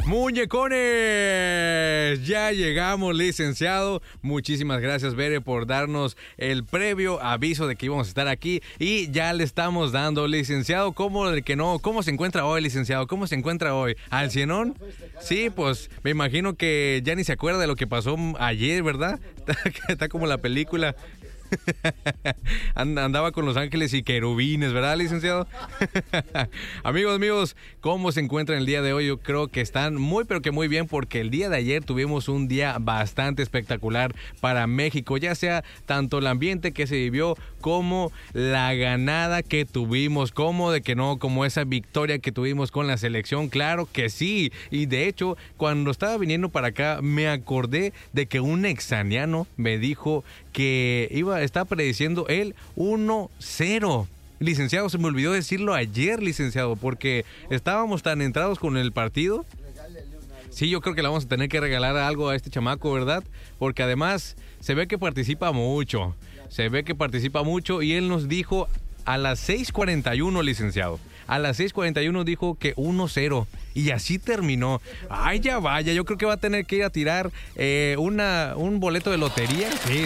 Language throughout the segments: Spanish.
Muñecones, ya llegamos, licenciado. Muchísimas gracias, Bere, por darnos el previo aviso de que íbamos a estar aquí y ya le estamos dando, licenciado. ¿Cómo de que no? ¿Cómo se encuentra hoy, licenciado? ¿Cómo se encuentra hoy? ¿Al cienón? Sí, pues me imagino que ya ni se acuerda de lo que pasó ayer, ¿verdad? Está como la película. Andaba con los ángeles y querubines, ¿verdad, licenciado? Amigos míos, ¿cómo se encuentran el día de hoy? Yo creo que están muy, pero que muy bien, porque el día de ayer tuvimos un día bastante espectacular para México, ya sea tanto el ambiente que se vivió como la ganada que tuvimos, como de que no, como esa victoria que tuvimos con la selección. Claro que sí, y de hecho, cuando estaba viniendo para acá, me acordé de que un exaniano me dijo que está prediciendo el 1-0. Licenciado, se me olvidó decirlo ayer, licenciado, porque estábamos tan entrados con el partido. Sí, yo creo que le vamos a tener que regalar algo a este chamaco, ¿verdad? Porque además se ve que participa mucho. Y él nos dijo a las 6:41, licenciado. A las 6:41 dijo que 1-0 y así terminó. Ay, ya vaya, yo creo que va a tener que ir a tirar un boleto de lotería. Sí.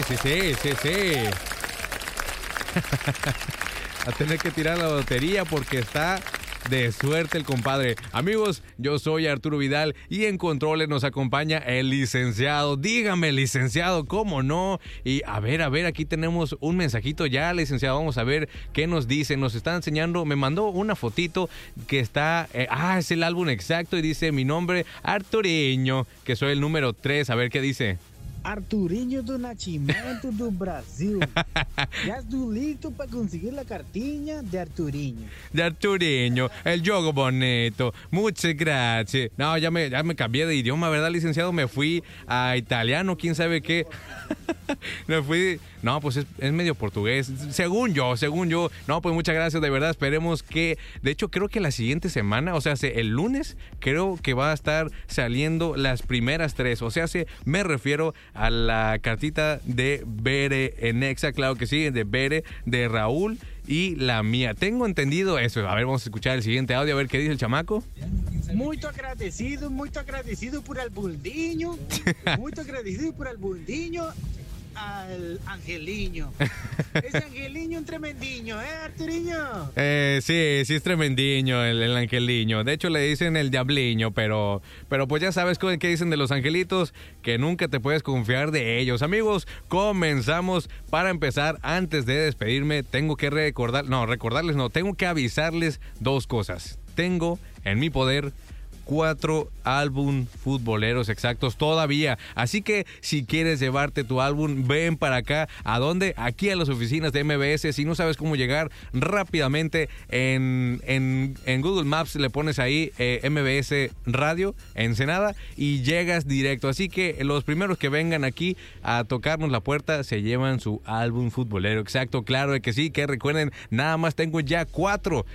A tener que tirar la lotería porque está de suerte el compadre. Amigos, yo soy Arturo Vidal y en controles nos acompaña el licenciado. Dígame, licenciado, ¿cómo no? Y a ver, aquí tenemos un mensajito ya, licenciado. Vamos a ver qué nos dice. Nos está enseñando, me mandó una fotito que está... es el álbum exacto y dice mi nombre, Arturiño, que soy el número 3. A ver qué dice. Arturinho do Nascimento do Brasil. Ya estoy listo para conseguir la cartilla de Arturinho. De Arturinho, el juego bonito. Muchas gracias. No, ya me cambié de idioma, ¿verdad, licenciado? Me fui a italiano, quién sabe qué. Me fui... No, pues es medio portugués, según yo. No, pues muchas gracias, de verdad. Esperemos que... De hecho, creo que la siguiente semana, o sea, el lunes, creo que va a estar saliendo las primeras 3. O sea, me refiero a la cartita de Bere en Exa, claro que sí, de Bere, de Raúl y la mía. Tengo entendido eso. A ver, vamos a escuchar el siguiente audio, a ver qué dice el chamaco. Muy agradecido por el bundinho. Muy agradecido por el bundinho. Al Angeliño. Ese Angeliño un tremendiño, Arturiño? Sí, es tremendiño el Angeliño. De hecho le dicen el diabliño, pero pues ya sabes qué dicen de los angelitos, que nunca te puedes confiar de ellos. Amigos, comenzamos. Para empezar, antes de despedirme, tengo que tengo que avisarles 2 cosas. Tengo en mi poder 4 álbum futboleros exactos todavía. Así que si quieres llevarte tu álbum, ven para acá. ¿A dónde? Aquí a las oficinas de MBS. Si no sabes cómo llegar rápidamente, en Google Maps le pones ahí MBS Radio Ensenada y llegas directo. Así que los primeros que vengan aquí a tocarnos la puerta se llevan su álbum futbolero exacto. Claro que sí, que recuerden, nada más tengo ya 4.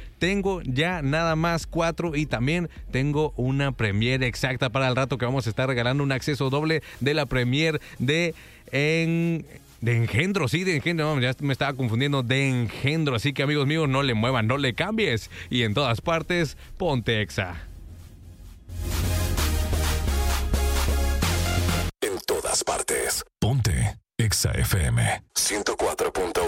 Y también tengo una premiere exacta para el rato, que vamos a estar regalando un acceso doble de la premiere de Engendro, no, ya me estaba confundiendo, de Engendro. Así que, amigos míos, no le muevan, no le cambies, y en todas partes, ponte Exa. En todas partes, ponte Exa FM 104.1.